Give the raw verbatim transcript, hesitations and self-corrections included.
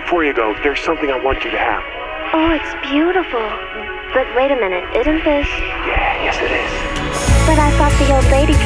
before you go, there's something I want you to have. Oh, it's beautiful. But wait a minute, isn't this... Yeah, yes it is. But I thought the old lady